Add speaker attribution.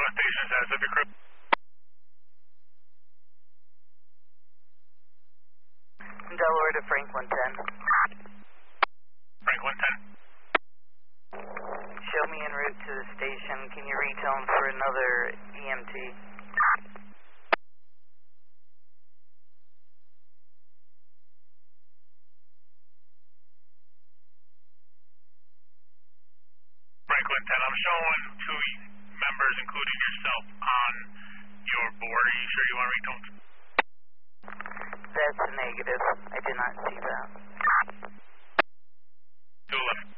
Speaker 1: station, status of your crew.
Speaker 2: Delaware to Franklin 10.
Speaker 1: Franklin 10.
Speaker 2: Show me en route to the station. Can you retone for another EMT?
Speaker 1: Franklin 10, I'm showing two members, including yourself, on your board. Are you sure you want to retone?
Speaker 2: That's a negative. I did not see that.
Speaker 1: 211.